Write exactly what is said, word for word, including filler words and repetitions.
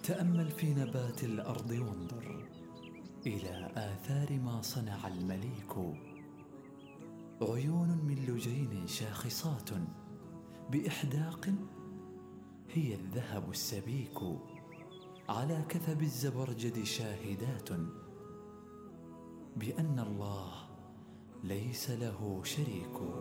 تأمل في نبات الأرض وانظر إلى آثار ما صنع المليك. عيون من لجين شاخصات بإحداق هي الذهب السبيك، على كثب الزبرجد شاهدات بأن الله ليس له شريك.